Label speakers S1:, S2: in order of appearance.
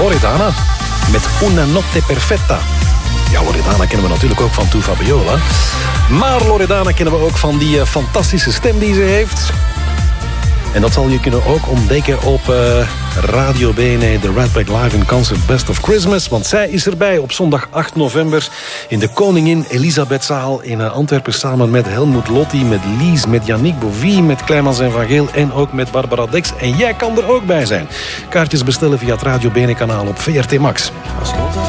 S1: Loredana met Una Notte Perfetta. Ja, Loredana kennen we natuurlijk ook van Tu Fabiola. Maar Loredana kennen we ook van die fantastische stem die ze heeft. En dat zal je kunnen ook ontdekken op Radio Bene, de Redback Live in Concert Best of Christmas. Want zij is erbij op zondag 8 november in de Koningin Elisabethzaal in Antwerpen. Samen met Helmut Lotti, met Lies, met Yannick Bovie, met Kleimans en Van Geel en ook met Barbara Dex. En jij kan er ook bij zijn. Kaartjes bestellen via het Radio Bene kanaal op VRT Max.